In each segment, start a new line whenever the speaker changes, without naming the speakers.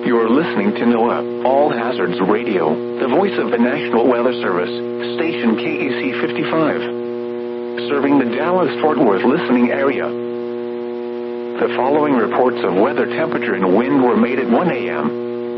You're listening to NOAA All Hazards Radio, the voice of the National Weather Service, station KEC 55, serving the Dallas-Fort Worth listening area. The following reports of weather, temperature, and wind were made at 1 a.m.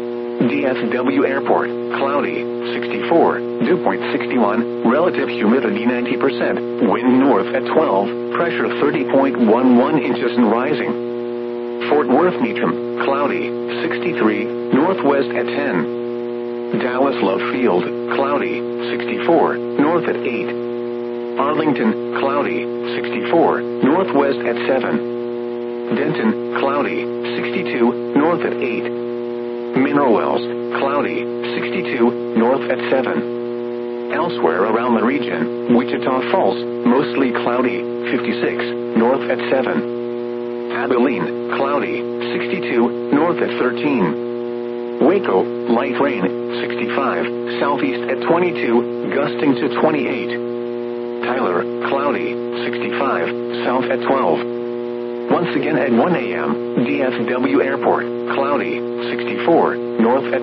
DFW Airport, cloudy, 64, dew point 61, relative humidity 90%, wind north at 12, pressure 30.11 inches and rising. Fort Worth Meacham, cloudy, 63, northwest at 10. Dallas Love Field, cloudy, 64, north at 8. Arlington, cloudy, 64, northwest at 7. Denton, cloudy, 62, north at 8. Mineral Wells, cloudy, 62, north at 7. Elsewhere around the region, Wichita Falls, mostly cloudy, 56, north at 7. Abilene, cloudy, 62, north at 13. Waco, light rain, 65, southeast at 22, gusting to 28. Tyler, cloudy, 65, south at 12. Once again at 1 a.m., DFW Airport, cloudy, 64, north at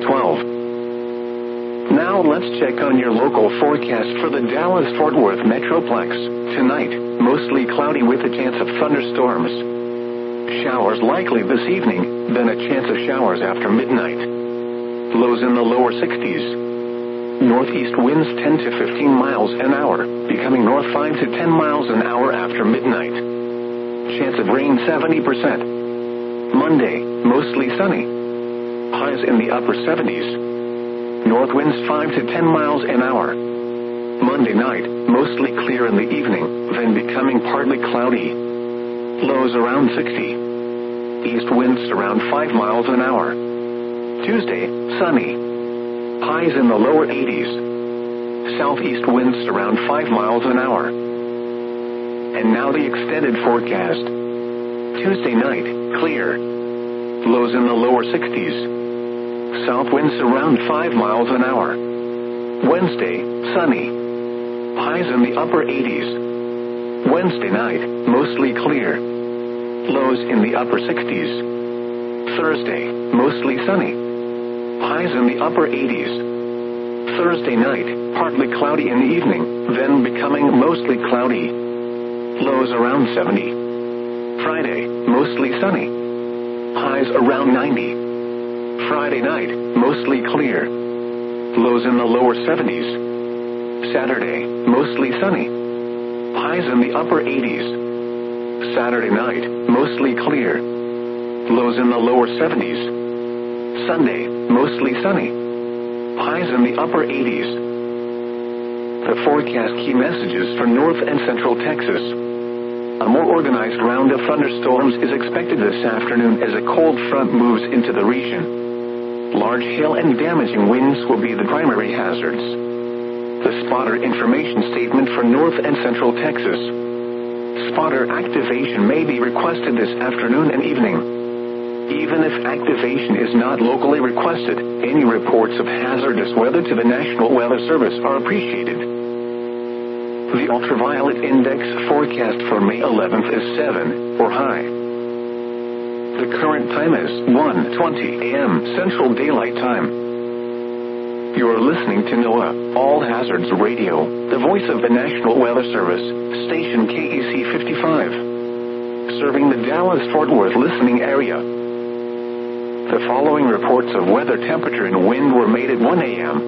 12. Now let's check on your local forecast for the Dallas-Fort Worth Metroplex. Tonight, mostly cloudy with a chance of thunderstorms. Showers likely this evening, then a chance of showers after midnight. Lows in the lower 60s. Northeast winds 10 to 15 miles an hour, becoming north 5 to 10 miles an hour after midnight. Chance of rain 70%. Monday, mostly sunny. Highs in the upper 70s. North winds 5 to 10 miles an hour. Monday night, mostly clear in the evening, then becoming partly cloudy. Lows around 60. East winds around 5 miles an hour. Tuesday, sunny. Highs in the lower 80s. Southeast winds around 5 miles an hour. And now the extended forecast. Tuesday night, clear. Lows in the lower 60s. South winds around 5 miles an hour. Wednesday, sunny. Highs in the upper 80s. Wednesday night, mostly clear. Lows in the upper 60s. Thursday, mostly sunny. Highs in the upper 80s. Thursday night, partly cloudy in the evening, then becoming mostly cloudy. Lows around 70. Friday, mostly sunny. Highs around 90. Friday night, mostly clear. Lows in the lower 70s. Saturday, mostly sunny. Highs in the upper 80s. Saturday night, mostly clear. Lows in the lower 70s. Sunday, mostly sunny. Highs in the upper 80s. The forecast key messages for North and Central Texas. A more organized round of thunderstorms is expected this afternoon as a cold front moves into the region. Large hail and damaging winds will be the primary hazards. The spotter information statement for North and Central Texas. Spotter activation may be requested this afternoon and evening. Even if activation is not locally requested, any reports of hazardous weather to the National Weather Service are appreciated. The ultraviolet index forecast for May 11th is 7, or high. The current time is 1:20 a.m. Central Daylight Time. You're listening to NOAA All Hazards Radio, the voice of the National Weather Service, station KEC 55, serving the Dallas-Fort Worth listening area. The following reports of weather, temperature, and wind were made at 1 a.m.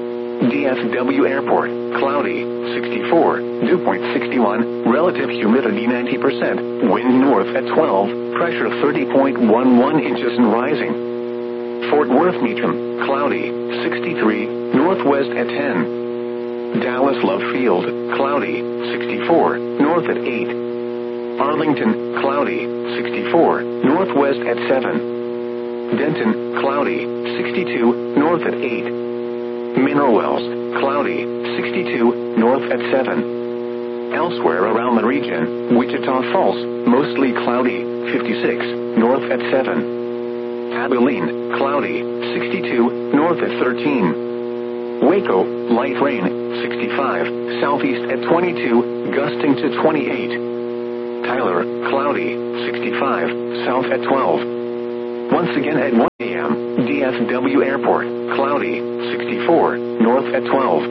DFW Airport, cloudy, 64, dew point 61, relative humidity 90%, wind north at 12, pressure 30.11 inches and rising. Fort Worth Meacham, cloudy, 63, northwest at 10. Dallas Love Field, cloudy, 64, north at 8. Arlington, cloudy, 64, northwest at 7. Denton, cloudy, 62, north at 8. Mineral Wells, cloudy, 62, north at 7. Elsewhere around the region, Wichita Falls, mostly cloudy, 56, north at 7. Abilene, cloudy, 62, north at 13. Waco, light rain, 65, southeast at 22, gusting to 28. Tyler, cloudy, 65, south at 12. Once again at 1 a.m., DFW Airport, cloudy, 64, north at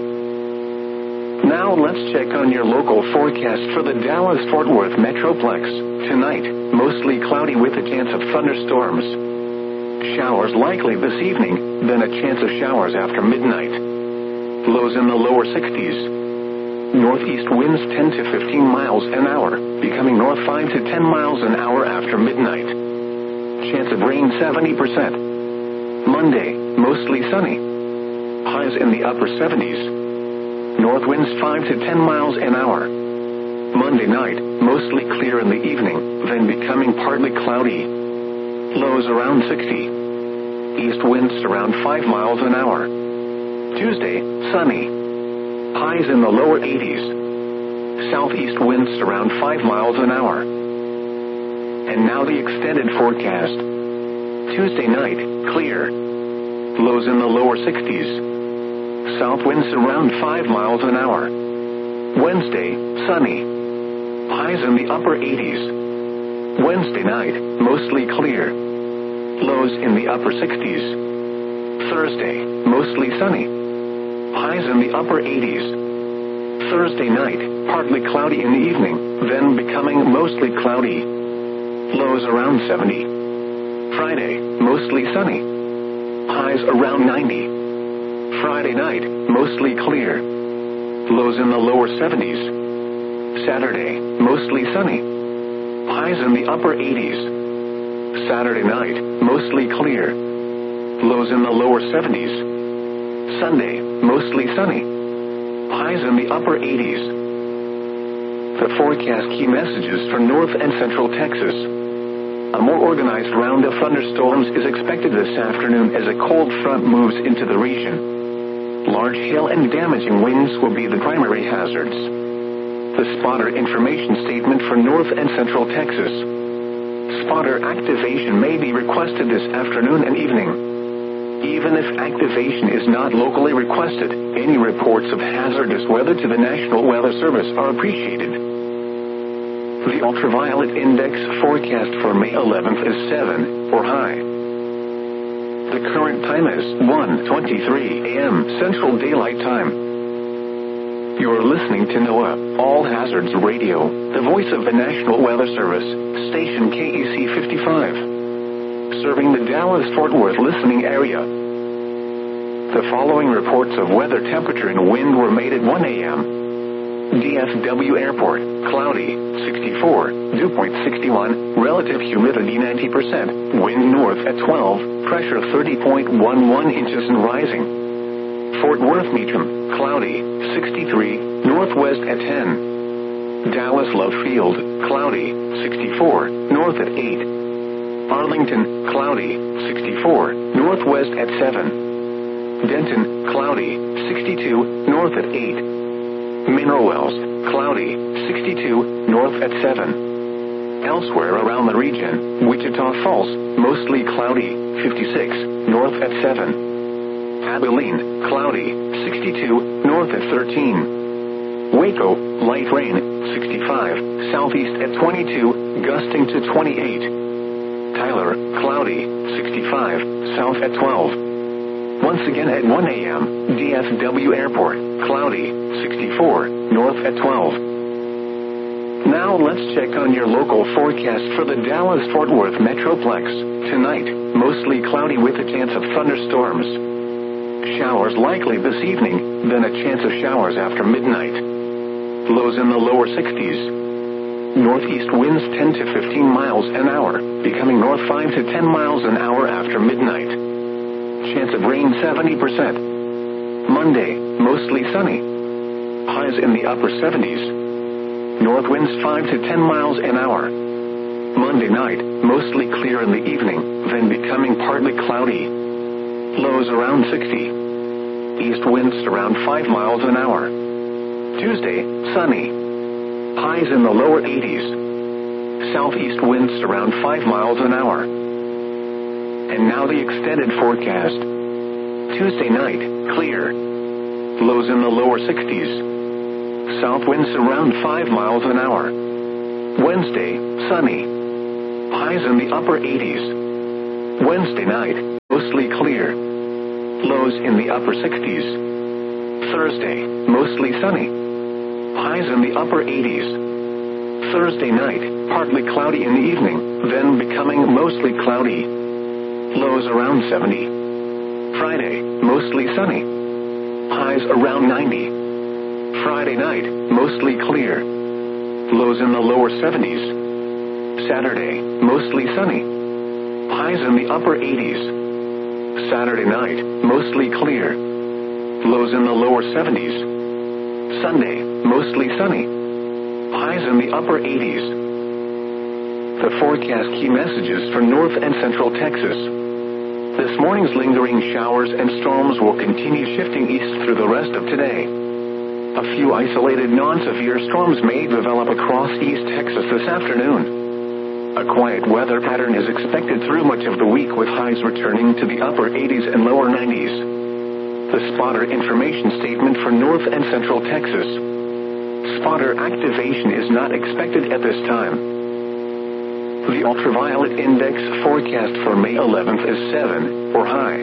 12. Now let's check on your local forecast for the Dallas-Fort Worth Metroplex. Tonight, mostly cloudy with a chance of thunderstorms. Showers likely this evening, then a chance of showers after midnight. Lows in the lower 60s. Northeast winds 10 to 15 miles an hour, becoming north 5 to 10 miles an hour after midnight. Chance of rain 70%. Monday, mostly sunny. Highs in the upper 70s. North winds 5 to 10 miles an hour. Monday night, mostly clear in the evening, then becoming partly cloudy. Lows around 60. East winds around 5 miles an hour. Tuesday, sunny. Highs in the lower 80s. Southeast winds around 5 miles an hour. And now the extended forecast. Tuesday night, clear. Lows in the lower 60s. South winds around 5 miles an hour. Wednesday, sunny. Highs in the upper 80s. Wednesday night, mostly clear. Lows in the upper 60s. Thursday, mostly sunny. Highs in the upper 80s. Thursday night, partly cloudy in the evening, then becoming mostly cloudy. Lows around 70. Friday, mostly sunny. Highs around 90. Friday night, mostly clear. Lows in the lower 70s. Saturday, mostly sunny. Highs in the upper 80s. Saturday night, mostly clear. Lows in the lower 70s. Sunday, mostly sunny. Highs in the upper 80s. The forecast key messages for North and Central Texas. A more organized round of thunderstorms is expected this afternoon as a cold front moves into the region. Large hail and damaging winds will be the primary hazards. The spotter information statement for North and Central Texas. Spotter activation may be requested this afternoon and evening. Even if activation is not locally requested, any reports of hazardous weather to the National Weather Service are appreciated. The ultraviolet index forecast for May 11th is 7 for high. The current time is 1:23 a.m. Central Daylight Time. You're listening to NOAA All Hazards Radio, the voice of the National Weather Service, station KEC 55. Serving the Dallas-Fort Worth listening area. The following reports of weather, temperature, and wind were made at 1 a.m. DFW Airport, cloudy, 64, dew point 61, relative humidity 90%, wind north at 12, pressure 30.11 inches and rising. Fort Worth Meacham, cloudy, 63, northwest at 10. Dallas Love Field, cloudy, 64, north at 8. Arlington, cloudy, 64, northwest at 7. Denton, cloudy, 62, north at 8. Mineral Wells, cloudy, 62, north at 7. Elsewhere around the region, Wichita Falls, mostly cloudy, 56, north at 7. Abilene, cloudy, 62, north at 13. Waco, light rain, 65, southeast at 22, gusting to 28. Tyler, cloudy, 65, south at 12. Once again at 1 a.m., DFW Airport, cloudy, 64, north at 12. Now let's check on your local forecast for the Dallas-Fort Worth Metroplex. Tonight, mostly cloudy with a chance of thunderstorms. Showers likely this evening, then a chance of showers after midnight. Lows in the lower 60s. Northeast winds 10 to 15 miles an hour, becoming north 5 to 10 miles an hour after midnight. Chance of rain 70%. Monday, mostly sunny. Highs in the upper 70s. North winds 5 to 10 miles an hour. Monday night, mostly clear in the evening, then becoming partly cloudy. Lows around 60. East winds around 5 miles an hour. Tuesday, sunny. Highs in the lower 80s. Southeast winds around 5 miles an hour. And now the extended forecast. Tuesday night, clear. Lows in the lower 60s. South winds around 5 miles an hour. Wednesday, sunny. Highs in the upper 80s. Wednesday night, mostly clear. Lows in the upper 60s. Thursday, mostly sunny. Highs in the upper 80s. Thursday night, partly cloudy in the evening, then becoming mostly cloudy. Lows around 70. Friday, mostly sunny. Highs around 90. Friday night, mostly clear. Lows in the lower 70s. Saturday, mostly sunny. Highs in the upper 80s. Saturday night, mostly clear. Lows in the lower 70s. Sunday, mostly sunny. Highs in the upper 80s. The forecast key messages for North and Central Texas. This morning's lingering showers and storms will continue shifting east through the rest of today. A few isolated non-severe storms may develop across East Texas this afternoon. A quiet weather pattern is expected through much of the week with highs returning to the upper 80s and lower 90s. The spotter information statement for North and Central Texas. Spotter activation is not expected at this time. The ultraviolet index forecast for May 11th is 7 for high.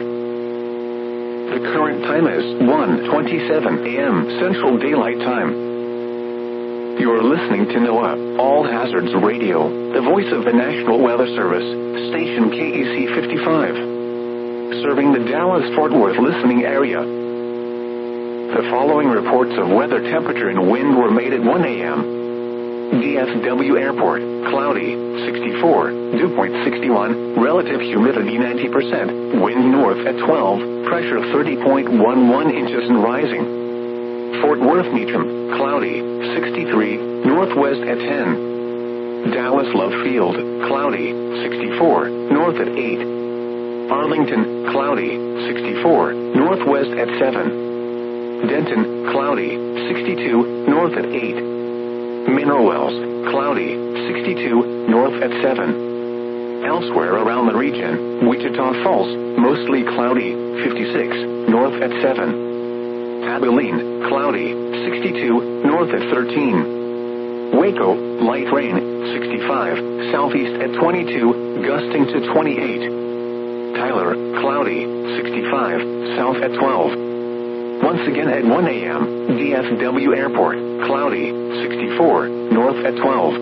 The current time is 1:27 a.m. Central Daylight Time. You're listening to NOAA All Hazards Radio, the voice of the National Weather Service, station KEC 55, serving the Dallas-Fort Worth listening area. The following reports of weather, temperature, and wind were made at 1 a.m. DFW Airport, cloudy, 64, dew point 61, relative humidity 90%, wind north at 12, pressure 30.11 inches and rising. Fort Worth Meacham, cloudy, 63, northwest at 10. Dallas Love Field, cloudy, 64, north at 8. Arlington, cloudy, 64, northwest at 7. Denton, cloudy, 62, north at 8. Mineral Wells, cloudy, 62, north at 7. Elsewhere around the region, Wichita Falls, mostly cloudy, 56, north at 7. Abilene, cloudy, 62, north at 13. Waco, light rain, 65, southeast at 22, gusting to 28. Tyler, cloudy, 65, south at 12. Once again at 1 a.m., DFW Airport, cloudy, 64, north at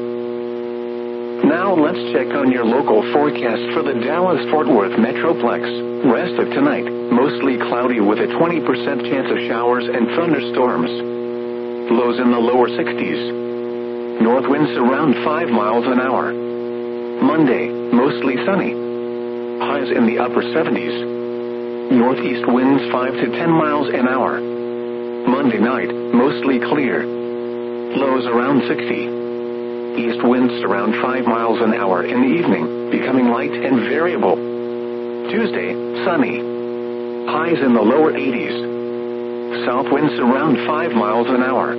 12. Now let's check on your local forecast for the Dallas-Fort Worth Metroplex. Rest of tonight, mostly cloudy with a 20% chance of showers and thunderstorms. Lows in the lower 60s. North winds around 5 miles an hour. Monday, mostly sunny. Highs in the upper 70s. Northeast winds 5 to 10 miles an hour. Monday night, mostly clear. Lows around 60. East winds around 5 miles an hour in the evening, becoming light and variable. Tuesday, sunny. Highs in the lower 80s. South winds around 5 miles an hour.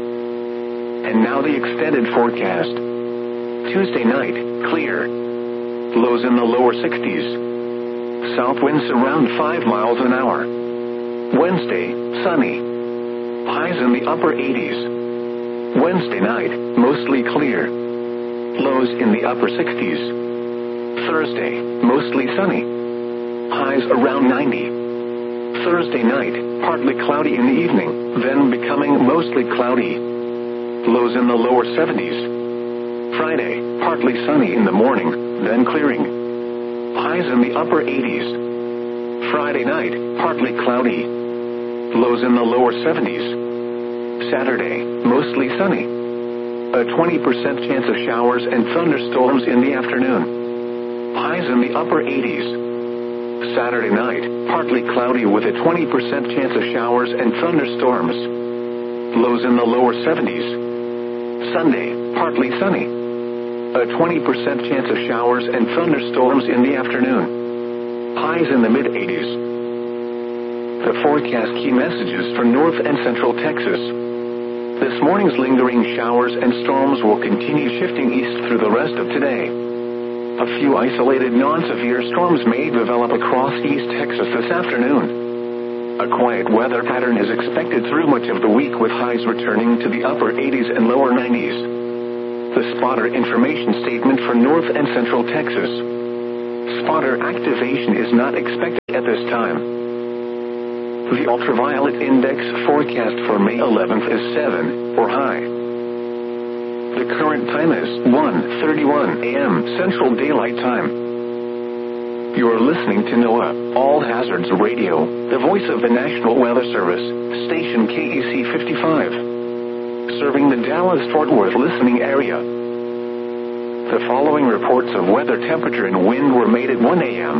And now the extended forecast. Tuesday night, clear. Lows in the lower 60s. South winds around 5 miles an hour. Wednesday, sunny. Highs in the upper 80s. Wednesday night, mostly clear. Lows in the upper 60s. Thursday, mostly sunny. Highs around 90. Thursday night, partly cloudy in the evening, then becoming mostly cloudy. Lows in the lower 70s. Friday, partly sunny in the morning, then clearing. Highs in the upper 80s. Friday night, partly cloudy. Lows in the lower 70s. Saturday, mostly sunny. A 20% chance of showers and thunderstorms in the afternoon. Highs in the upper 80s. Saturday night, partly cloudy with a 20% chance of showers and thunderstorms. Lows in the lower 70s. Sunday, partly sunny. A 20% chance of showers and thunderstorms in the afternoon. Highs in the mid-80s. The forecast key messages for North and Central Texas. This morning's lingering showers and storms will continue shifting east through the rest of today. A few isolated non-severe storms may develop across East Texas this afternoon. A quiet weather pattern is expected through much of the week with highs returning to the upper 80s and lower 90s. The spotter information statement for North and Central Texas. Spotter activation is not expected at this time. The ultraviolet index forecast for May 11th is 7, or high. The current time is 1:31 a.m. Central Daylight Time. You're listening to NOAA, All Hazards Radio, the voice of the National Weather Service, station KEC 55, serving the Dallas-Fort Worth listening area. The following reports of weather, temperature, and wind were made at 1 a.m.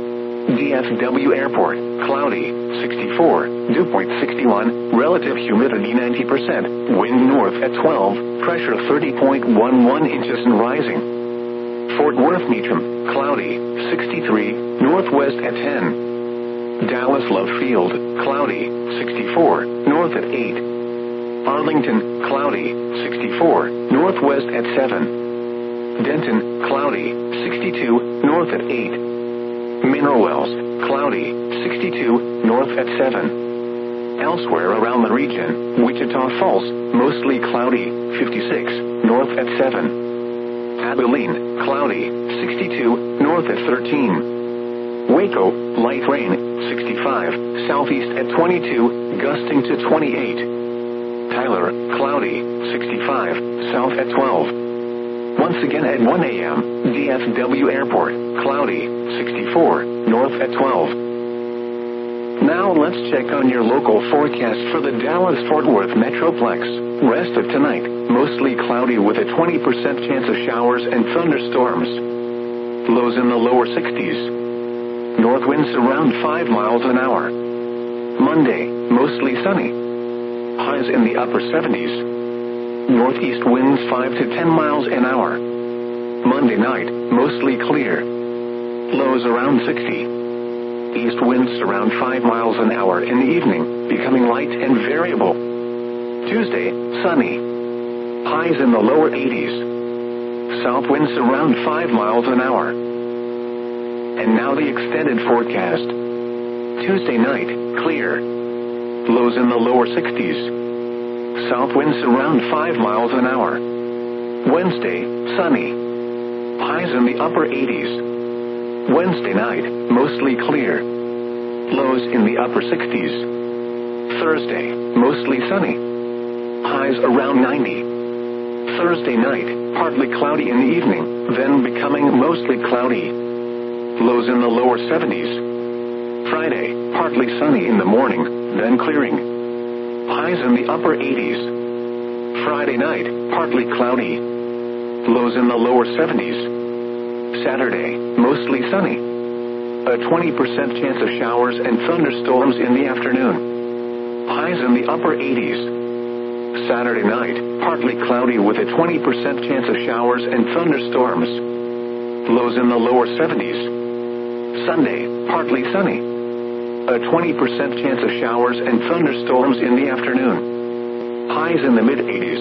DFW Airport, cloudy, 64, dew point 61, relative humidity 90%, wind north at 12, pressure 30.11 inches and rising. Fort Worth Meacham, cloudy, 63, northwest at 10. Dallas Love Field, cloudy, 64, north at 8. Arlington, cloudy, 64, northwest at 7. Denton, cloudy, 62, north at 8. Mineral Wells, cloudy, 62, north at 7. Elsewhere around the region, Wichita Falls, mostly cloudy, 56, north at 7. Abilene, cloudy, 62, north at 13. Waco, light rain, 65, southeast at 22, gusting to 28. Tyler, cloudy, 65, south at 12. Once again at 1 a.m., DFW Airport, cloudy, 64, north at 12. Now let's check on your local forecast for the Dallas-Fort Worth Metroplex. Rest of tonight, mostly cloudy with a 20% chance of showers and thunderstorms. Lows in the lower 60s. North winds around 5 miles an hour. Monday, mostly sunny. Highs in the upper 70s. Northeast winds 5 to 10 miles an hour. Monday night, mostly clear. Lows around 60. East winds around 5 miles an hour in the evening, becoming light and variable. Tuesday, sunny. Highs in the lower 80s. South winds around 5 miles an hour. And now the extended forecast. Tuesday night, clear. Lows in the lower 60s. South winds around 5 miles an hour. Wednesday, sunny. Highs in the upper 80s. Wednesday night, mostly clear. Lows in the upper 60s. Thursday, mostly sunny. Highs around 90. Thursday night, partly cloudy in the evening, then becoming mostly cloudy. Lows in the lower 70s. Friday, partly sunny in the morning, then clearing. Highs in the upper 80s. Friday night, partly cloudy. Lows in the lower 70s. Saturday, mostly sunny. A 20% chance of showers and thunderstorms in the afternoon. Highs in the upper 80s. Saturday night, partly cloudy with a 20% chance of showers and thunderstorms. Lows in the lower 70s. Sunday, partly sunny. A 20% chance of showers and thunderstorms in the afternoon. Highs in the mid-80s.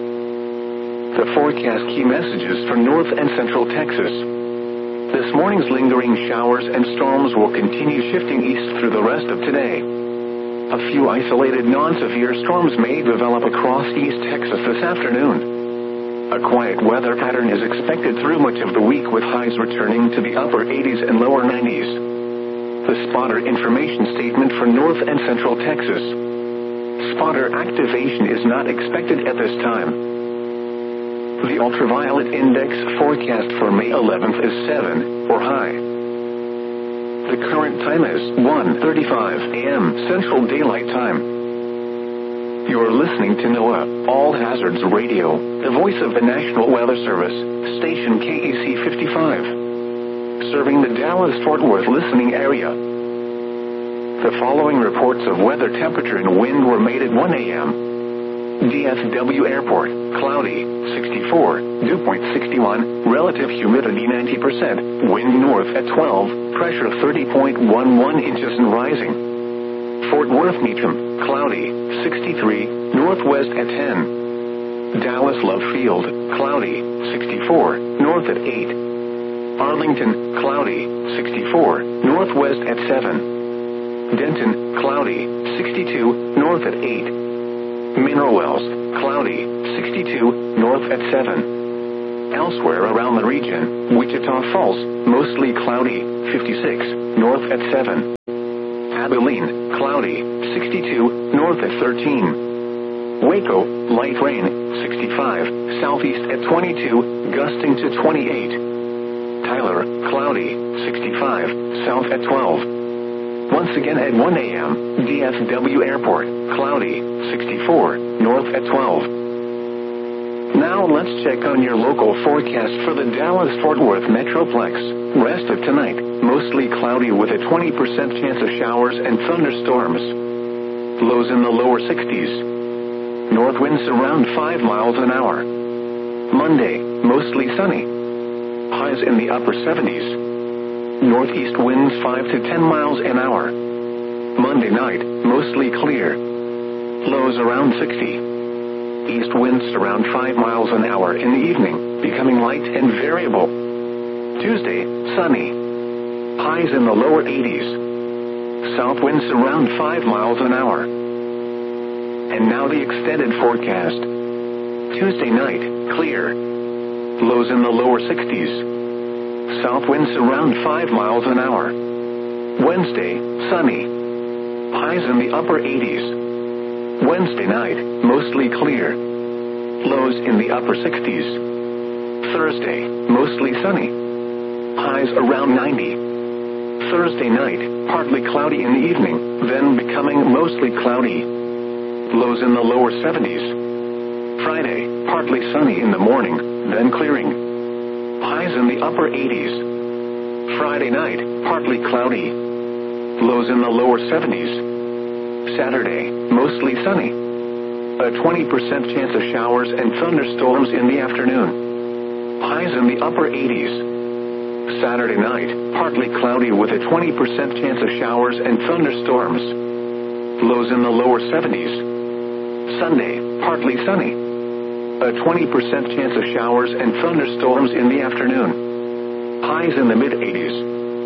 The forecast key messages for North and Central Texas. This morning's lingering showers and storms will continue shifting east through the rest of today. A few isolated non-severe storms may develop across East Texas this afternoon. A quiet weather pattern is expected through much of the week with highs returning to the upper 80s and lower 90s. The spotter information statement for North and Central Texas. Spotter activation is not expected at this time. The ultraviolet index forecast for May 11th is 7, or high. The current time is 1:35 a.m. Central Daylight Time. You're listening to NOAA, All Hazards Radio, the voice of the National Weather Service, station KEC 55, serving the Dallas-Fort Worth listening area. The following reports of weather, temperature, and wind were made at 1 a.m. DFW Airport, cloudy, 64, dew point 61, relative humidity 90%, wind north at 12, pressure 30.11 inches and rising. Fort Worth Meacham, cloudy, 63, northwest at 10. Dallas Love Field, cloudy, 64, north at 8. Arlington, cloudy, 64, northwest at 7. Denton, cloudy, 62, north at 8. Mineral Wells, cloudy, 62, north at 7. Elsewhere around the region, Wichita Falls, mostly cloudy, 56, north at 7. Abilene, cloudy, 62, north at 13. Waco, light rain, 65, southeast at 22, gusting to 28. Tyler, cloudy, 65, south at 12. Once again at 1 a.m., DFW Airport, cloudy, 64, north at 12. Now let's check on your local forecast for the Dallas-Fort Worth Metroplex. Rest of tonight, mostly cloudy with a 20% chance of showers and thunderstorms. Lows in the lower 60s. North winds around 5 miles an hour. Monday, mostly sunny. Highs in the upper 70s. Northeast winds 5 to 10 miles an hour. Monday night, mostly clear. Lows around 60. East winds around 5 miles an hour in the evening, becoming light and variable. Tuesday, sunny. Highs in the lower 80s. South winds around 5 miles an hour. And now the extended forecast. Tuesday night, clear. Lows in the lower 60s. South winds around 5 miles an hour. Wednesday, sunny. Highs in the upper 80s. Wednesday night, mostly clear. Lows in the upper 60s. Thursday, mostly sunny. Highs around 90. Thursday night, partly cloudy in the evening, then becoming mostly cloudy. Lows in the lower 70s. Friday, partly sunny in the morning, then clearing. Highs in the upper 80s. Friday night, partly cloudy. Lows in the lower 70s. Saturday, mostly sunny. A 20% chance of showers and thunderstorms in the afternoon. Highs in the upper 80s. Saturday night, partly cloudy with a 20% chance of showers and thunderstorms. Lows in the lower 70s. Sunday, partly sunny. A 20% chance of showers and thunderstorms in the afternoon. Highs in the mid-80s.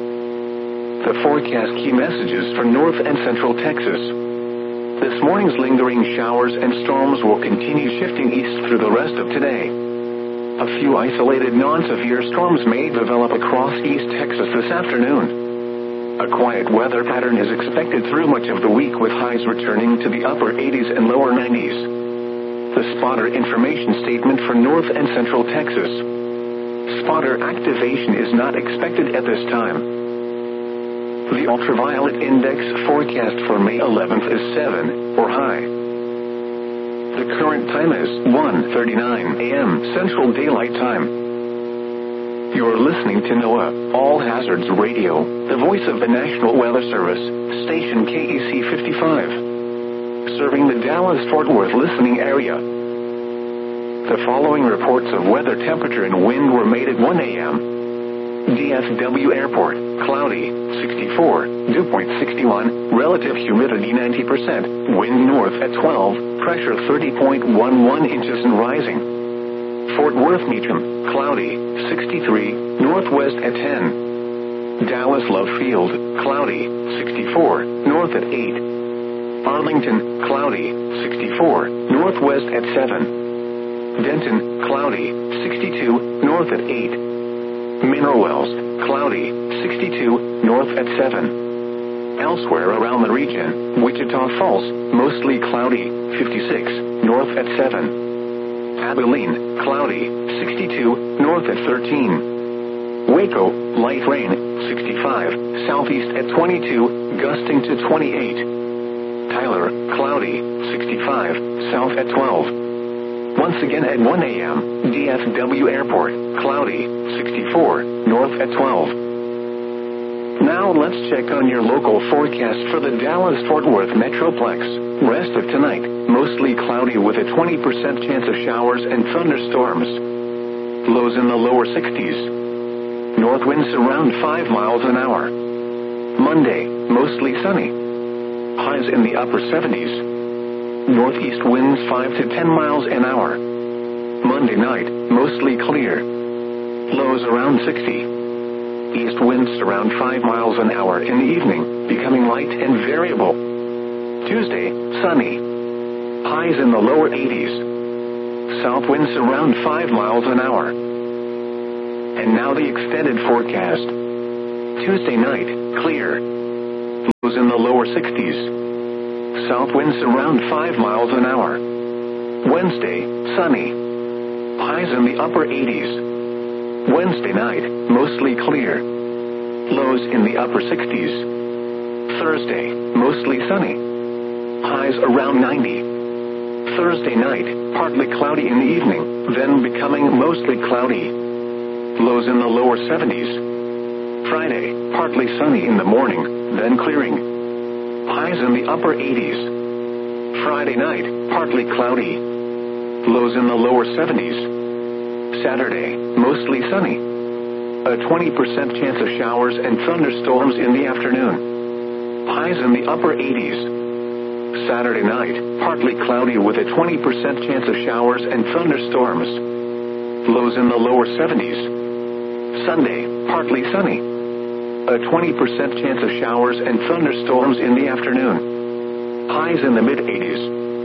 The forecast key messages for North and Central Texas. This morning's lingering showers and storms will continue shifting east through the rest of today. A few isolated non-severe storms may develop across East Texas this afternoon. A quiet weather pattern is expected through much of the week with highs returning to the upper 80s and lower 90s. The spotter information statement for North and Central Texas. Spotter activation is not expected at this time. The ultraviolet index forecast for May 11th is 7, or high. The current time is 1:39 a.m. Central Daylight Time. You're listening to NOAA, All Hazards Radio, the voice of the National Weather Service, station KEC 55. Serving the Dallas-Fort Worth listening area. The following reports of weather temperature and wind were made at 1 a.m. DFW Airport, cloudy, 64, dew point 61, relative humidity 90%, wind north at 12, pressure 30.11 inches and rising. Fort Worth Meacham, cloudy, 63, northwest at 10. Dallas Love Field, cloudy, 64, north at 8. Arlington, cloudy, 64, northwest at 7. Denton, cloudy, 62, north at 8. Mineral Wells, cloudy, 62, north at 7. Elsewhere around the region, Wichita Falls, mostly cloudy, 56, north at 7. Abilene, cloudy, 62, north at 13. Waco, light rain, 65, southeast at 22, gusting to 28. Tyler, cloudy, 65, south at 12. Once again at 1 a.m., DFW Airport, cloudy, 64, north at 12. Now let's check on your local forecast for the Dallas-Fort Worth Metroplex. Rest of tonight, mostly cloudy with a 20% chance of showers and thunderstorms. Lows in the lower 60s. North winds around 5 miles an hour. Monday, mostly sunny. Highs in the upper 70s. Northeast winds 5 to 10 miles an hour. Monday night, mostly clear. Lows around 60. East winds around 5 miles an hour in the evening, becoming light and variable. Tuesday, sunny. Highs in the lower 80s. South winds around 5 miles an hour. And now the extended forecast. Tuesday night, clear. Lows in the lower 60s. South winds around 5 miles an hour. Wednesday, sunny. Highs in the upper 80s. Wednesday night, mostly clear. Lows in the upper 60s. Thursday, mostly sunny. Highs around 90. Thursday night, partly cloudy in the evening, then becoming mostly cloudy. Lows in the lower 70s. Friday, partly sunny in the morning, then clearing. Highs in the upper 80s. Friday night, partly cloudy. Lows in the lower 70s. Saturday, mostly sunny. A 20% chance of showers and thunderstorms in the afternoon. Highs in the upper 80s. Saturday night, partly cloudy with a 20% chance of showers and thunderstorms. Lows in the lower 70s. Sunday, partly sunny. A 20% chance of showers and thunderstorms in the afternoon. Highs in the mid-80s.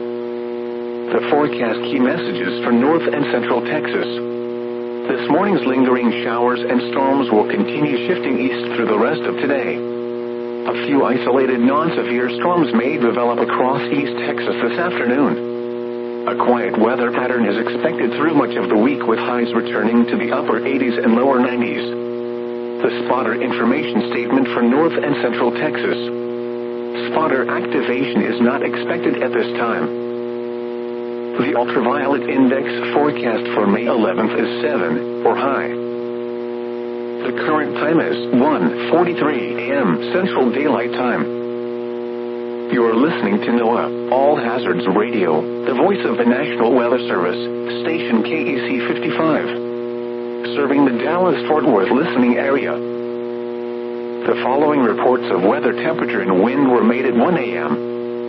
The forecast key messages for North and Central Texas. This morning's lingering showers and storms will continue shifting east through the rest of today. A few isolated non-severe storms may develop across East Texas this afternoon. A quiet weather pattern is expected through much of the week with highs returning to the upper 80s and lower 90s. The spotter information statement for North and Central Texas. Spotter activation is not expected at this time. The ultraviolet index forecast for May 11th is 7, or high. The current time is 1:43 a.m. Central Daylight Time. You're listening to NOAA, All Hazards Radio, the voice of the National Weather Service, station KEC 55. Serving the Dallas-Fort Worth listening area. The following reports of weather temperature and wind were made at 1 a.m.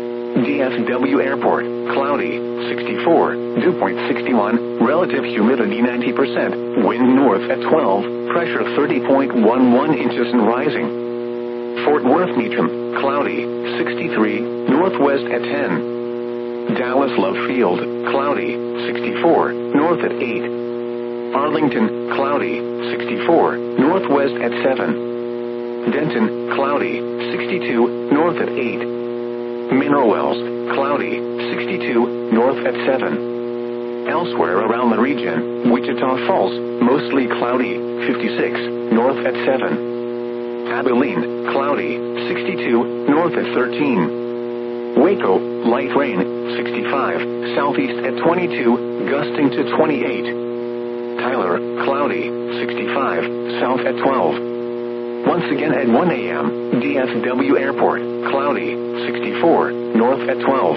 DFW Airport, cloudy, 64, dew point 61, relative humidity 90%, wind north at 12, pressure 30.11 inches and rising. Fort Worth Meacham, cloudy, 63, northwest at 10. Dallas Love Field, cloudy, 64, north at 8. Arlington, cloudy, 64, northwest at 7. Denton, cloudy, 62, north at 8. Mineral Wells, cloudy, 62, north at 7. Elsewhere around the region, Wichita Falls, mostly cloudy, 56, north at 7. Abilene, cloudy, 62, north at 13. Waco, light rain, 65, southeast at 22, gusting to 28. Tyler, cloudy, 65, south at 12. Once again at 1 a.m., DFW Airport, cloudy, 64, north at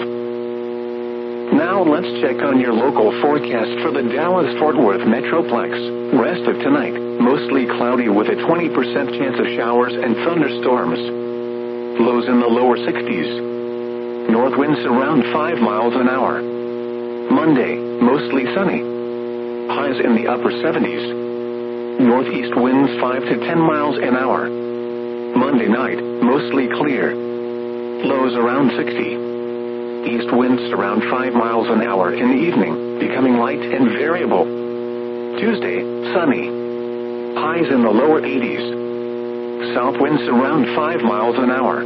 12. Now let's check on your local forecast for the Dallas-Fort Worth Metroplex. Rest of tonight, mostly cloudy with a 20% chance of showers and thunderstorms. Lows in the lower 60s. North winds around 5 miles an hour. Monday, mostly sunny. Highs in the upper 70s. Northeast winds 5 to 10 miles an hour. Monday night, mostly clear. Lows around 60. East winds around 5 miles an hour in the evening, becoming light and variable. Tuesday, sunny. Highs in the lower 80s. South winds around 5 miles an hour.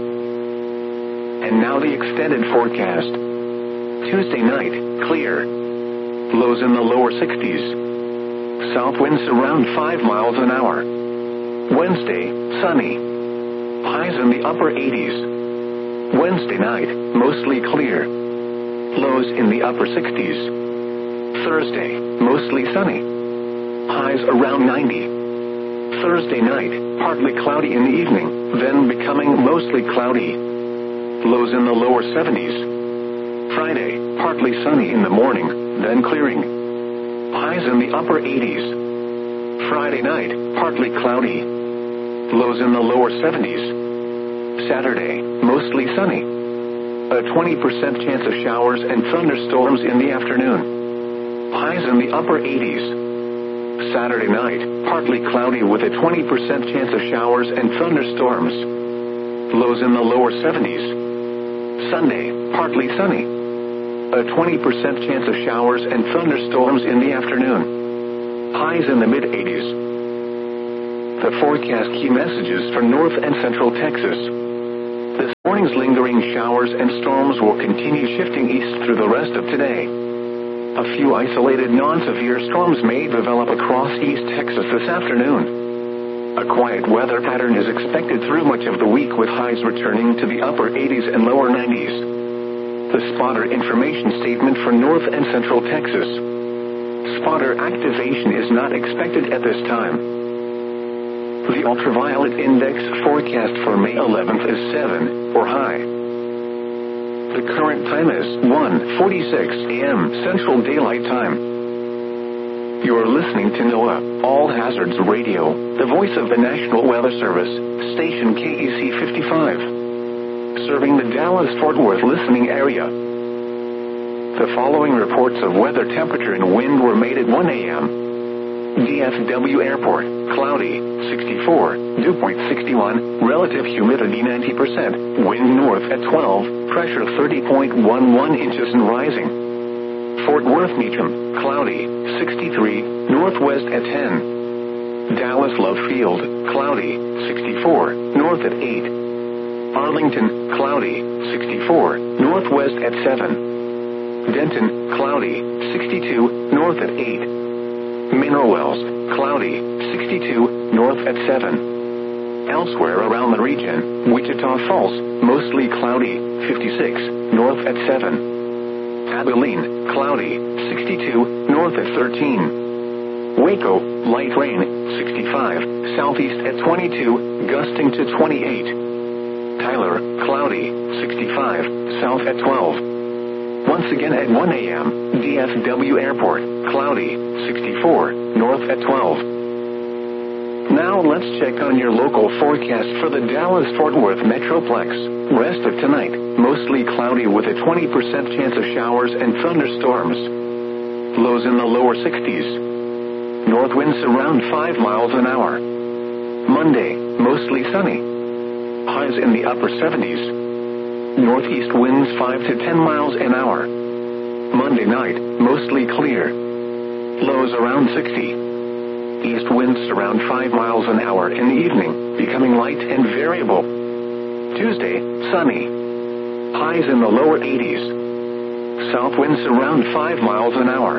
And now the extended forecast. Tuesday night, clear. Lows in the lower 60s. South winds around 5 miles an hour. Wednesday, sunny. Highs in the upper 80s. Wednesday night, mostly clear. Lows in the upper 60s. Thursday, mostly sunny. Highs around 90. Thursday night, partly cloudy in the evening, then becoming mostly cloudy. Lows in the lower 70s. Friday, partly sunny in the morning, then clearing. Highs in the upper 80s. Friday night, partly cloudy. Lows in the lower 70s. Saturday, mostly sunny. A 20% chance of showers and thunderstorms in the afternoon. Highs in the upper 80s. Saturday night, partly cloudy with a 20% chance of showers and thunderstorms. Lows in the lower 70s. Sunday, partly sunny. A 20% chance of showers and thunderstorms in the afternoon. Highs in the mid-80s. The forecast key messages for North and Central Texas. This morning's lingering showers and storms will continue shifting east through the rest of today. A few isolated non-severe storms may develop across East Texas this afternoon. A quiet weather pattern is expected through much of the week with highs returning to the upper 80s and lower 90s. The spotter information statement for North and Central Texas. Spotter activation is not expected at this time. The ultraviolet index forecast for May 11th is 7, or high. The current time is 1:46 a.m. Central Daylight Time. You are listening to NOAA All Hazards Radio, the voice of the National Weather Service, station KEC 55, serving the Dallas-Fort Worth listening area. The following reports of weather, temperature, and wind were made at 1 a.m. DFW Airport, cloudy, 64, dew point 61, relative humidity 90%, wind north at 12, pressure 30.11 inches and rising. Fort Worth Meacham, cloudy, 63, northwest at 10. Dallas Love Field, cloudy, 64, north at 8. Arlington, cloudy, 64, northwest at 7. Denton, cloudy, 62, north at 8. Mineral Wells, cloudy, 62, north at 7. Elsewhere around the region, Wichita Falls, mostly cloudy, 56, north at 7. Abilene, cloudy, 62, north at 13. Waco, light rain, 65, southeast at 22, gusting to 28. Tyler, cloudy, 65, south at 12. Once again at 1 a.m., DFW Airport, cloudy, 64, north at 12. Now let's check on your local forecast for the Dallas-Fort Worth Metroplex. Rest of tonight, mostly cloudy with a 20% chance of showers and thunderstorms. Lows in the lower 60s. North winds around 5 miles an hour. Monday, mostly sunny. Highs in the upper 70s. Northeast winds 5 to 10 miles an hour. Monday night, mostly clear. Lows around 60. East winds around 5 miles an hour in the evening, becoming light and variable. Tuesday, sunny. Highs in the lower 80s. South winds around 5 miles an hour.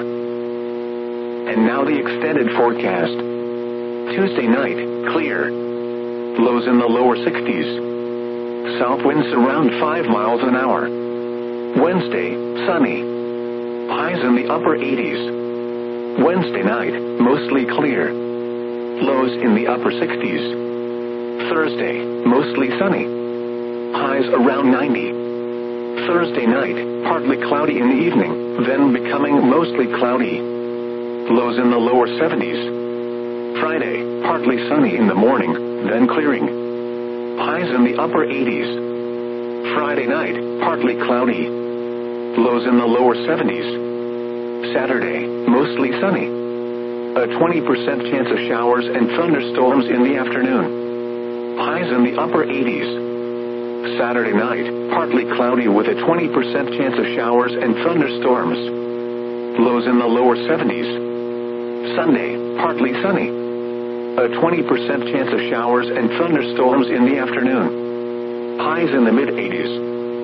And now the extended forecast. Tuesday night, clear. Lows in the lower 60s. South winds around 5 miles an hour. Wednesday, sunny. Highs in the upper 80s. Wednesday night, mostly clear. Lows in the upper 60s. Thursday, mostly sunny. Highs around 90. Thursday night, partly cloudy in the evening, then becoming mostly cloudy. Lows in the lower 70s. Friday, partly sunny in the morning, then clearing. Highs in the upper 80s. Friday night, partly cloudy. Lows in the lower 70s. Saturday, mostly sunny. A 20% chance of showers and thunderstorms in the afternoon. Highs in the upper 80s. Saturday night, partly cloudy with a 20% chance of showers and thunderstorms. Lows in the lower 70s. Sunday, partly sunny. A 20% chance of showers and thunderstorms in the afternoon. Highs in the mid-80s.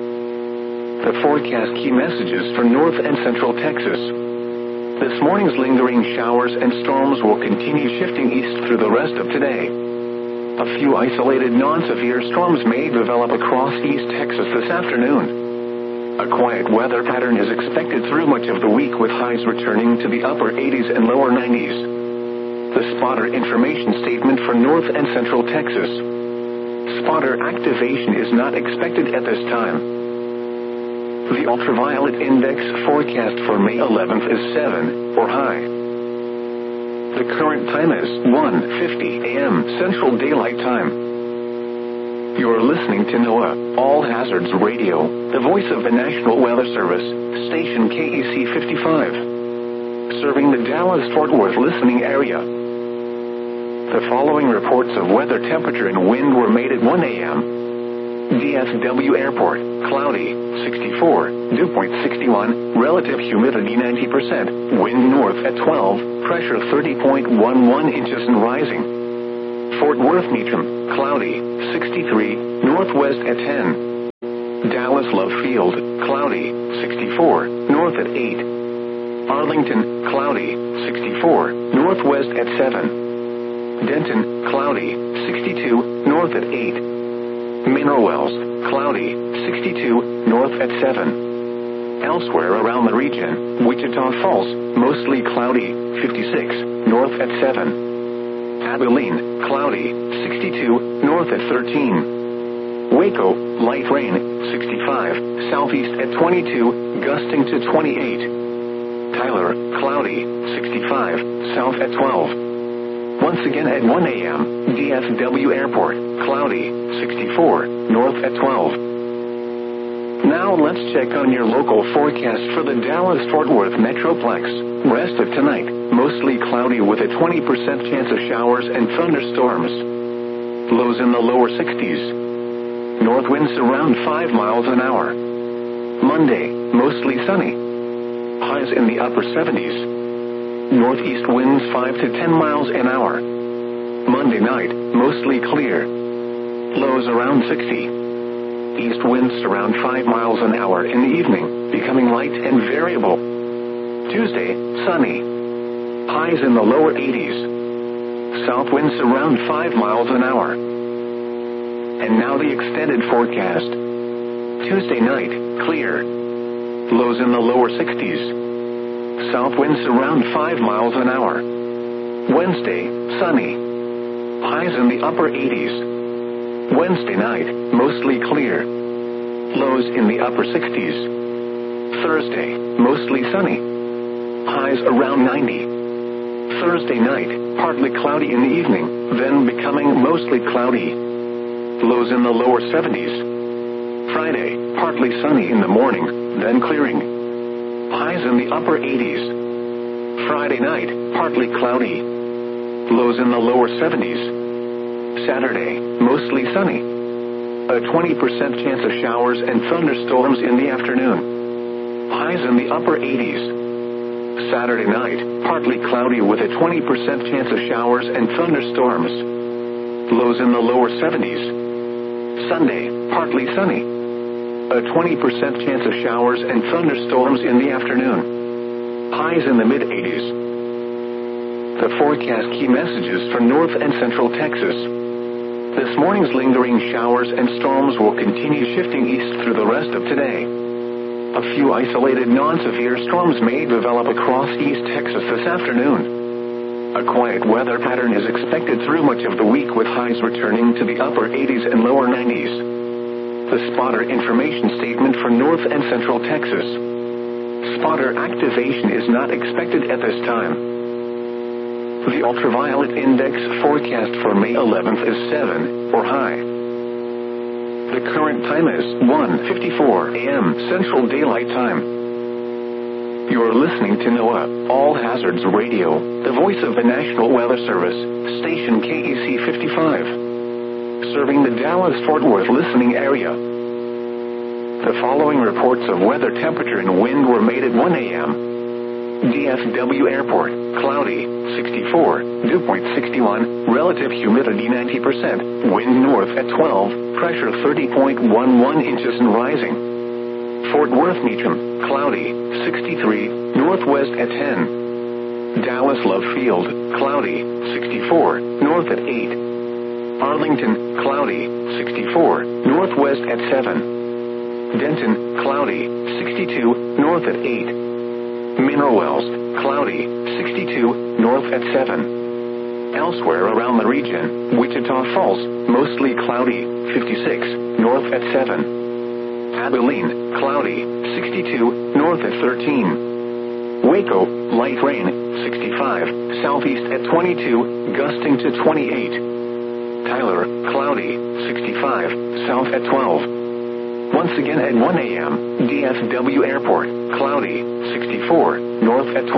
The forecast key messages for North and Central Texas. This morning's lingering showers and storms will continue shifting east through the rest of today. A few isolated non-severe storms may develop across East Texas this afternoon. A quiet weather pattern is expected through much of the week with highs returning to the upper 80s and lower 90s. The spotter information statement for North and Central Texas. Spotter activation is not expected at this time. The ultraviolet index forecast for May 11th is 7, or high. The current time is 1:50 a.m. Central Daylight Time. You are listening to NOAA All Hazards Radio, the voice of the National Weather Service, station KEC 55, serving the Dallas-Fort Worth listening area. The following reports of weather, temperature, and wind were made at 1 a.m. DFW Airport, cloudy, 64, dew point 61, relative humidity 90%, wind north at 12, pressure 30.11 inches and rising. Fort Worth Meacham, cloudy, 63, northwest at 10. Dallas Love Field, cloudy, 64, north at 8. Arlington, cloudy, 64, northwest at 7. Denton, cloudy, 62, north at 8. Mineral Wells, cloudy, 62, north at 7. Elsewhere around the region, Wichita Falls, mostly cloudy, 56, north at 7. Abilene, cloudy, 62, north at 13. Waco, light rain, 65, southeast at 22, gusting to 28. Tyler, cloudy, 65, south at 12. Once again at 1 a.m., DFW Airport, cloudy, 64, north at 12. Now let's check on your local forecast for the Dallas-Fort Worth Metroplex. Rest of tonight, mostly cloudy with a 20% chance of showers and thunderstorms. Lows in the lower 60s. North winds around 5 miles an hour. Monday, mostly sunny. Highs in the upper 70s. Northeast winds 5 to 10 miles an hour. Monday night, mostly clear. Lows around 60. East winds around 5 miles an hour in the evening, becoming light and variable. Tuesday, sunny. Highs in the lower 80s. South winds around 5 miles an hour. And now the extended forecast. Tuesday night, clear. Lows in the lower 60s. South winds around 5 miles an hour. Wednesday, sunny. Highs in the upper 80s. Wednesday night, mostly clear. Lows in the upper 60s. Thursday, mostly sunny. Highs around 90. Thursday night, partly cloudy in the evening, then becoming mostly cloudy. Lows in the lower 70s. Friday, partly sunny in the morning, then clearing. Highs in the upper 80s. Friday night, partly cloudy. Lows in the lower 70s. Saturday, mostly sunny. A 20% chance of showers and thunderstorms in the afternoon. Highs in the upper 80s. Saturday night, partly cloudy with a 20% chance of showers and thunderstorms. Lows in the lower 70s. Sunday, partly sunny. A 20% chance of showers and thunderstorms in the afternoon. Highs in the mid-80s. The forecast key messages for North and Central Texas. This morning's lingering showers and storms will continue shifting east through the rest of today. A few isolated non-severe storms may develop across East Texas this afternoon. A quiet weather pattern is expected through much of the week with highs returning to the upper 80s and lower 90s. The spotter information statement for North and Central Texas. Spotter activation is not expected at this time. The ultraviolet index forecast for May 11th is 7, or high. The current time is 1:54 a.m. Central Daylight Time. You're listening to NOAA All Hazards Radio, the voice of the National Weather Service, station KEC 55, serving the Dallas-Fort Worth listening area. The following reports of weather, temperature, and wind were made at 1 a.m. DFW Airport, cloudy, 64, dew point 61, relative humidity 90%, wind north at 12, pressure 30.11 inches and rising. Fort Worth Meacham, cloudy, 63, northwest at 10. Dallas Love Field, cloudy, 64, north at 8. Arlington, cloudy, 64, northwest at 7. Denton, cloudy, 62, north at 8. Mineral Wells, cloudy, 62, north at 7. Elsewhere around the region, Wichita Falls, mostly cloudy, 56, north at 7. Abilene, cloudy, 62, north at 13. Waco, light rain, 65, southeast at 22, gusting to 28. Tyler, cloudy, 65, south at 12. Once again at 1 a.m., DFW Airport, cloudy, 64, north at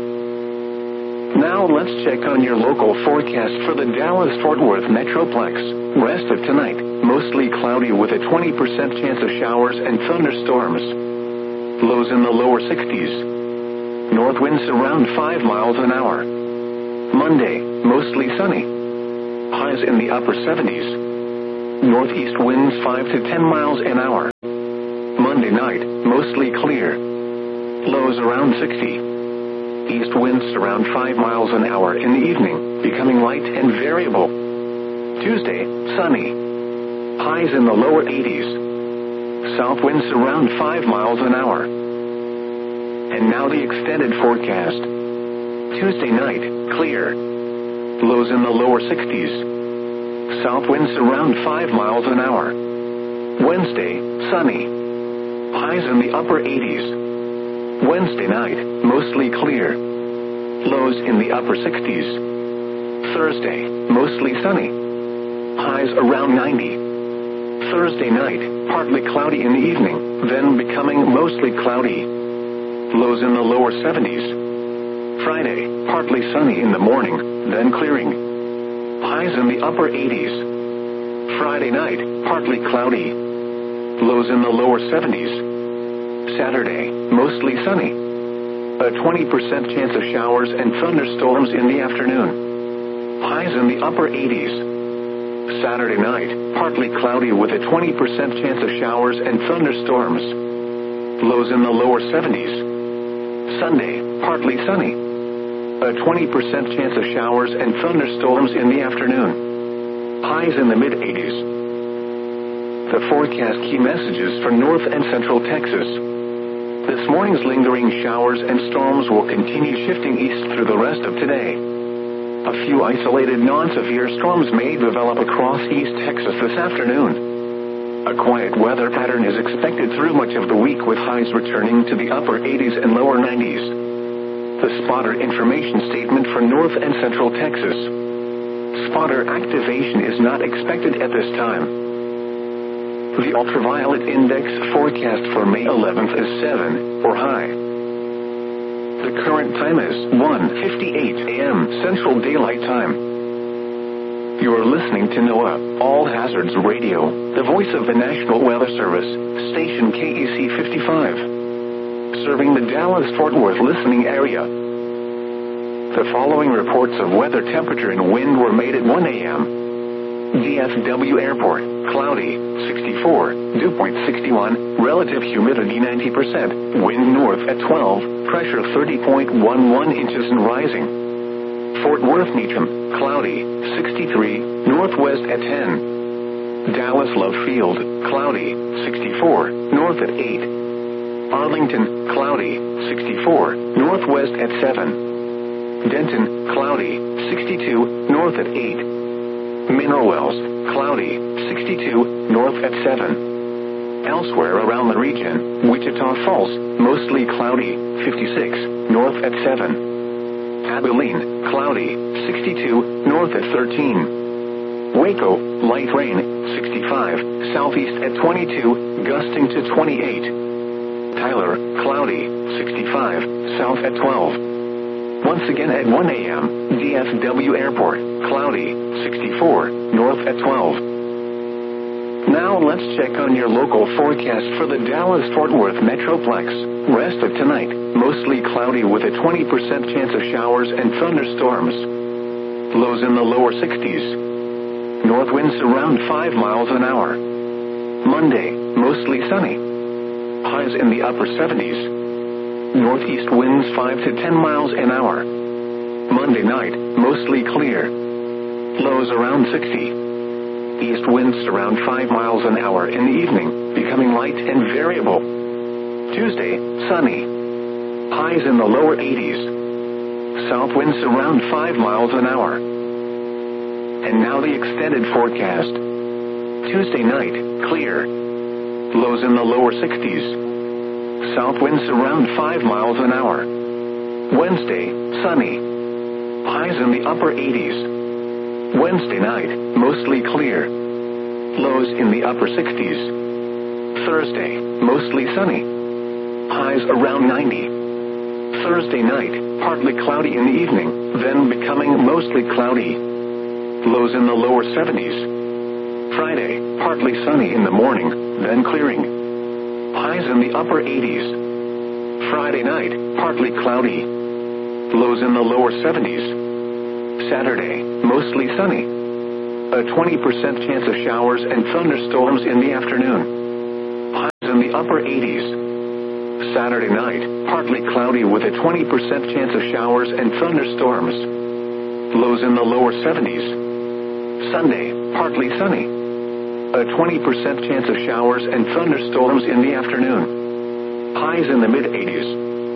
12. Now let's check on your local forecast for the Dallas-Fort Worth Metroplex. Rest of tonight, mostly cloudy with a 20% chance of showers and thunderstorms. Lows in the lower 60s. North winds around 5 miles an hour. Monday, mostly sunny. highs in the upper 70s. Northeast winds 5 to 10 miles an hour. Monday night, mostly clear. Lows around 60. East winds around 5 miles an hour in the evening, becoming light and variable. Tuesday, sunny. Highs in the lower 80s. South winds around 5 miles an hour. And now the extended forecast. Tuesday night, clear. Lows in the lower 60s. South winds around 5 miles an hour. Wednesday, sunny. Highs in the upper 80s. Wednesday night, mostly clear. Lows in the upper 60s. Thursday, mostly sunny. Highs around 90. Thursday night, partly cloudy in the evening, then becoming mostly cloudy. Lows in the lower 70s. Friday, partly sunny in the morning, then clearing. Highs in the upper 80s. Friday night, partly cloudy. Lows in the lower 70s. Saturday, mostly sunny. A 20% chance of showers and thunderstorms in the afternoon. Highs in the upper 80s. Saturday night, partly cloudy with a 20% chance of showers and thunderstorms. Lows in the lower 70s. Sunday, partly sunny. A 20% chance of showers and thunderstorms in the afternoon. Highs in the mid-80s. The forecast key messages for North and Central Texas. This morning's lingering showers and storms will continue shifting east through the rest of today. A few isolated non-severe storms may develop across East Texas this afternoon. A quiet weather pattern is expected through much of the week with highs returning to the upper 80s and lower 90s. The spotter information statement for North and Central Texas. Spotter activation is not expected at this time. The ultraviolet index forecast for May 11th is 7, or high. The current time is 1:58 a.m. Central Daylight Time. You are listening to NOAA All Hazards Radio, the voice of the National Weather Service, station KEC 55, serving the Dallas-Fort Worth listening area. The following reports of weather temperature and wind were made at 1 a.m. DFW Airport, cloudy, 64, dew point 61, relative humidity 90%, wind north at 12, pressure 30.11 inches and rising. Fort Worth Meacham, cloudy, 63, northwest at 10. Dallas Love Field, cloudy, 64, north at 8. Arlington, cloudy, 64, northwest at 7. Denton, cloudy, 62, north at 8. Mineral Wells, cloudy, 62, north at 7. Elsewhere around the region, Wichita Falls, mostly cloudy, 56, north at 7. Abilene, cloudy, 62, north at 13. Waco, light rain, 65, southeast at 22, gusting to 28. Tyler, cloudy, 65, south at 12. Once again at 1 a.m., DFW Airport, cloudy, 64, north at 12. Now let's check on your local forecast for the Dallas-Fort Worth Metroplex. Rest of tonight, mostly cloudy with a 20% chance of showers and thunderstorms. Lows in the lower 60s. North winds around 5 miles an hour. Monday, mostly sunny. Highs in the upper 70s. Northeast winds 5 to 10 miles an hour. Monday night, mostly clear. Lows around 60. East winds around 5 miles an hour in the evening, becoming light and variable. Tuesday, sunny. Highs in the lower 80s. South winds around 5 miles an hour. And now the extended forecast. Tuesday night, clear. Lows in the lower 60s. South winds around 5 miles an hour. Wednesday, sunny. Highs in the upper 80s. Wednesday night, mostly clear. Lows in the upper 60s. Thursday, mostly sunny. Highs around 90. Thursday night, partly cloudy in the evening, then becoming mostly cloudy. Lows in the lower 70s. Friday, partly sunny in the morning, then clearing. Highs in the upper 80s. Friday night, partly cloudy. Lows in the lower 70s. Saturday, mostly sunny. A 20% chance of showers and thunderstorms in the afternoon. Highs in the upper 80s. Saturday night, partly cloudy with a 20% chance of showers and thunderstorms. Lows in the lower 70s. Sunday, partly sunny. A 20% chance of showers and thunderstorms in the afternoon. Highs in the mid-80s.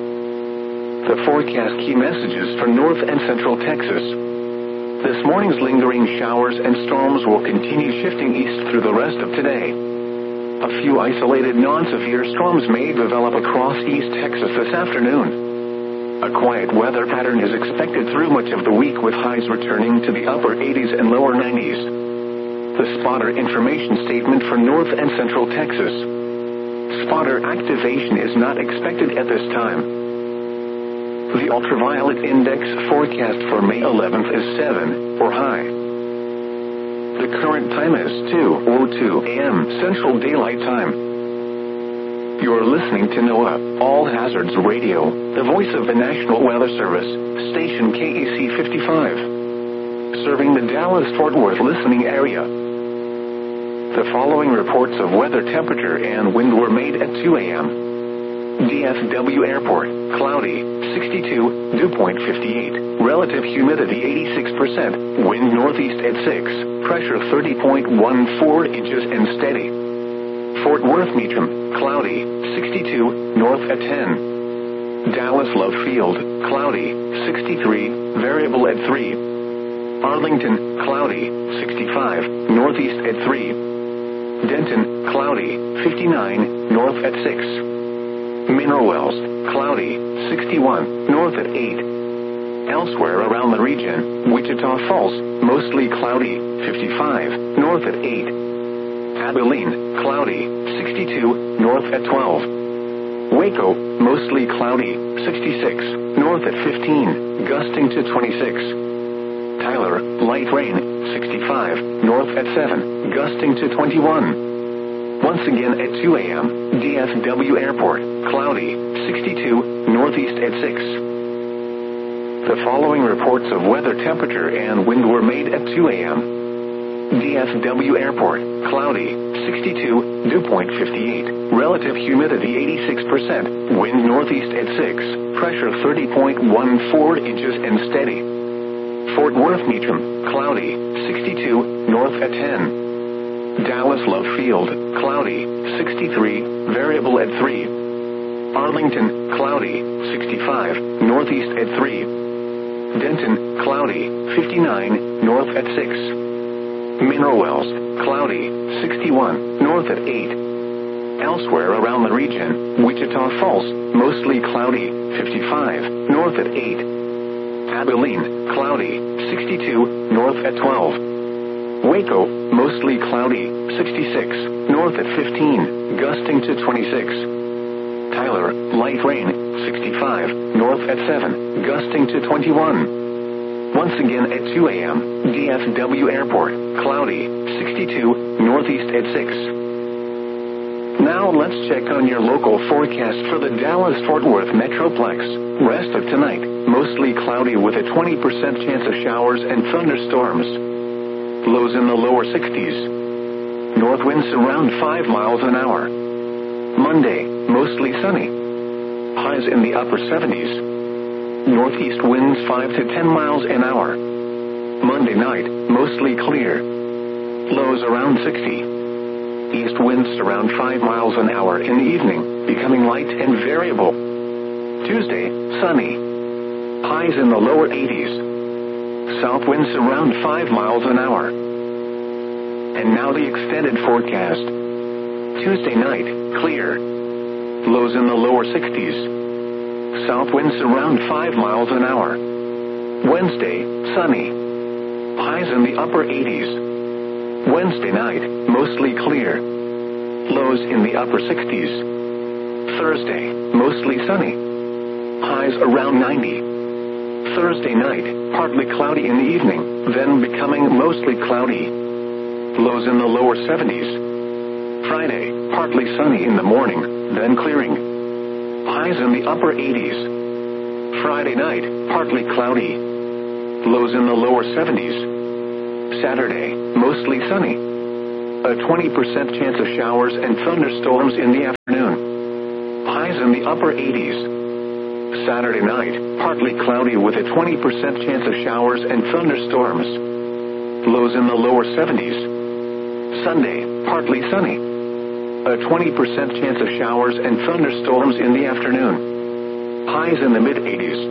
The forecast key messages for North and Central Texas. This morning's lingering showers and storms will continue shifting east through the rest of today. A few isolated non-severe storms may develop across East Texas this afternoon. A quiet weather pattern is expected through much of the week with highs returning to the upper 80s and lower 90s. The spotter information statement for North and Central Texas. Spotter activation is not expected at this time. The ultraviolet index forecast for May 11th is 7, or high. The current time is 2:02 a.m. Central Daylight Time. You're listening to NOAA All Hazards Radio, the voice of the National Weather Service, station KEC 55. Serving the Dallas-Fort Worth listening area. The following reports of weather temperature and wind were made at 2 a.m. DFW Airport, cloudy, 62, dew point 58, relative humidity 86%, wind northeast at 6, pressure 30.14 inches and steady. Fort Worth Meacham, cloudy, 62, north at 10. Dallas Love Field, cloudy, 63, variable at 3. Arlington, cloudy, 65, northeast at 3. Denton, cloudy, 59, north at 6. Mineral Wells, cloudy, 61, north at 8. Elsewhere around the region, Wichita Falls, mostly cloudy, 55, north at 8. Abilene, cloudy, 62, north at 12. Waco, mostly cloudy, 66, north at 15, gusting to 26. Tyler, light rain, 65, north at 7, gusting to 21. Once again at 2 a.m., DFW Airport, cloudy, 62, northeast at 6. The following reports of weather temperature and wind were made at 2 a.m. DFW Airport, cloudy, 62, dew point 58, relative humidity 86%, wind northeast at 6, pressure 30.14 inches and steady. Fort Worth Meacham, cloudy, 62, north at 10. Dallas Love Field, cloudy, 63, variable at 3. Arlington, cloudy, 65, northeast at 3. Denton, cloudy, 59, north at 6. Mineral Wells, cloudy, 61, north at 8. Elsewhere around the region, Wichita Falls, mostly cloudy, 55, north at 8. Abilene, cloudy, 62, north at 12. Waco, mostly cloudy, 66, north at 15, gusting to 26. Tyler, light rain, 65, north at 7, gusting to 21. Once again at 2 a.m., DFW Airport, cloudy, 62, northeast at 6. Now let's check on your local forecast for the Dallas-Fort Worth Metroplex. Rest of tonight, mostly cloudy with a 20% chance of showers and thunderstorms. Lows in the lower 60s. North winds around 5 miles an hour. Monday, mostly sunny. Highs in the upper 70s. Northeast winds 5 to 10 miles an hour. Monday night, mostly clear. Lows around 60. East winds around 5 miles an hour in the evening, becoming light and variable. Tuesday, sunny. Highs in the lower 80s. South winds around 5 miles an hour. And now the extended forecast. Tuesday night, clear. Lows in the lower 60s. South winds around 5 miles an hour. Wednesday, sunny. Highs in the upper 80s. Wednesday night, mostly clear. Lows in the upper 60s. Thursday, mostly sunny. Highs around 90. Thursday night, partly cloudy in the evening, then becoming mostly cloudy. Lows in the lower 70s. Friday, partly sunny in the morning, then clearing. Highs in the upper 80s. Friday night, partly cloudy. Lows in the lower 70s. Saturday, mostly sunny. A 20% chance of showers and thunderstorms in the afternoon. Highs in the upper 80s. Saturday night, partly cloudy with a 20% chance of showers and thunderstorms. Lows in the lower 70s. Sunday, partly sunny. A 20% chance of showers and thunderstorms in the afternoon. Highs in the mid-80s.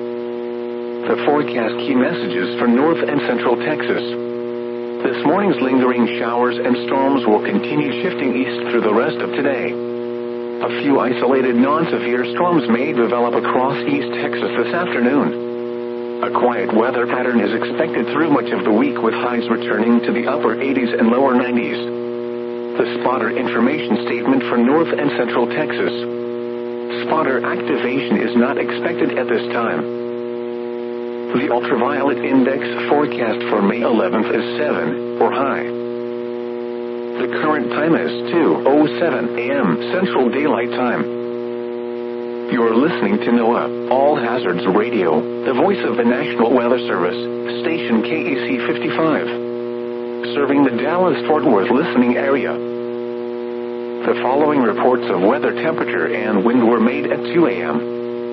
The forecast key messages for North and Central Texas. This morning's lingering showers and storms will continue shifting east through the rest of today. A few isolated non-severe storms may develop across East Texas this afternoon. A quiet weather pattern is expected through much of the week with highs returning to the upper 80s and lower 90s. The spotter information statement for North and Central Texas. Spotter activation is not expected at this time. The ultraviolet index forecast for May 11th is 7, or high. The current time is 2:07 a.m. Central Daylight Time. You're listening to NOAA All Hazards Radio, the voice of the National Weather Service, station KEC 55. Serving the Dallas-Fort Worth listening area. The following reports of weather temperature and wind were made at 2 a.m.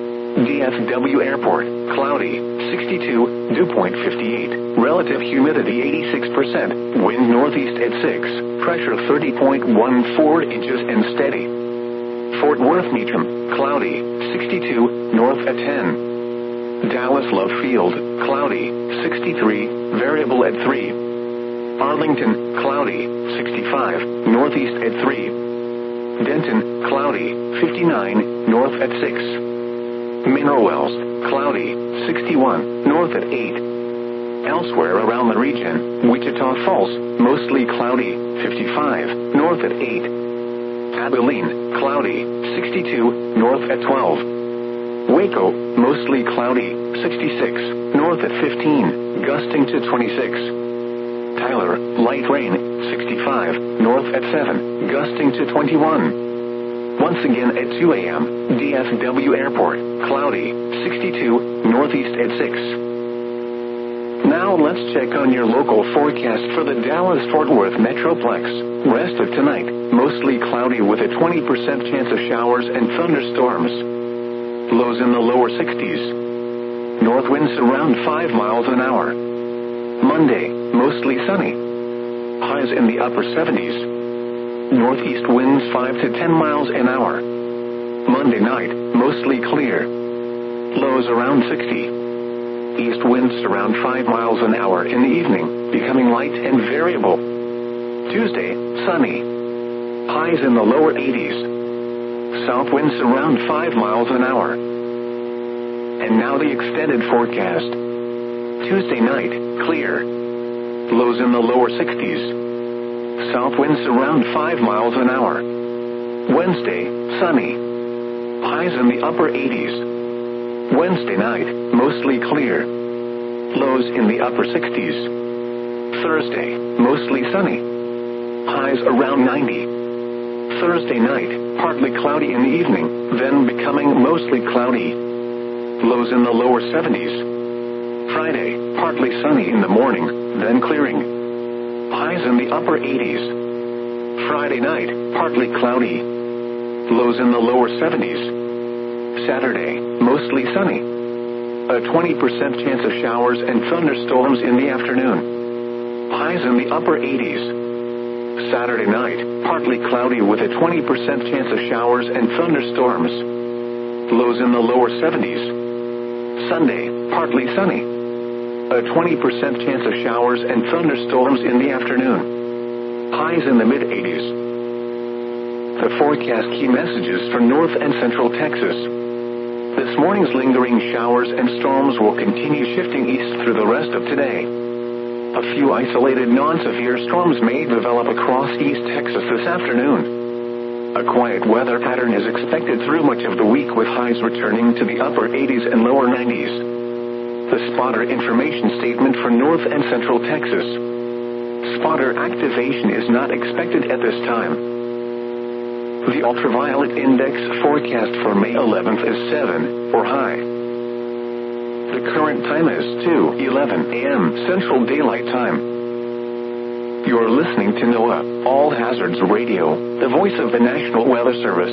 DFW Airport, cloudy, 62, dew point 58, relative humidity 86%, wind northeast at 6, pressure 30.14 inches and steady. Fort Worth Meacham, cloudy, 62, north at 10. Dallas Love Field, cloudy, 63, variable at 3. Arlington, cloudy, 65, northeast at 3. Denton, cloudy, 59, north at 6. Mineral Wells, cloudy, 61, north at 8. Elsewhere around the region, Wichita Falls, mostly cloudy, 55, north at 8. Abilene, cloudy, 62, north at 12. Waco, mostly cloudy, 66, north at 15, gusting to 26. Tyler, light rain, 65, north at 7, gusting to 21. Once again at 2 a.m., DFW Airport, cloudy, 62, northeast at 6. Now let's check on your local forecast for the Dallas-Fort Worth Metroplex. Rest of tonight, mostly cloudy with a 20% chance of showers and thunderstorms. Lows in the lower 60s. North winds around 5 miles an hour. Monday, mostly sunny. Highs in the upper 70s. Northeast winds 5 to 10 miles an hour. Monday night, mostly clear. Lows around 60. East winds around 5 miles an hour in the evening, becoming light and variable. Tuesday, sunny. Highs in the lower 80s. South winds around 5 miles an hour. And now the extended forecast. Tuesday night, clear. Lows in the lower 60s. South winds around 5 miles an hour. Wednesday, sunny. Highs in the upper 80s. Wednesday night, mostly clear. Lows in the upper 60s. Thursday, mostly sunny. Highs around 90. Thursday night, partly cloudy in the evening, then becoming mostly cloudy. Lows in the lower 70s. Friday, partly sunny in the morning, then clearing. Highs in the upper 80s. Friday night, partly cloudy. Lows in the lower 70s. Saturday, mostly sunny. A 20% chance of showers and thunderstorms in the afternoon. Highs in the upper 80s. Saturday night, partly cloudy with a 20% chance of showers and thunderstorms. Lows in the lower 70s. Sunday, partly sunny. A 20% chance of showers and thunderstorms in the afternoon. Highs in the mid-80s. The forecast key messages for North and Central Texas. This morning's lingering showers and storms will continue shifting east through the rest of today. A few isolated non-severe storms may develop across East Texas this afternoon. A quiet weather pattern is expected through much of the week with highs returning to the upper 80s and lower 90s. The spotter information statement for North and Central Texas. Spotter activation is not expected at this time. The ultraviolet index forecast for May 11th is 7, or high. The current time is 2:11 a.m. Central Daylight Time. You're listening to NOAA All Hazards Radio, the voice of the National Weather Service.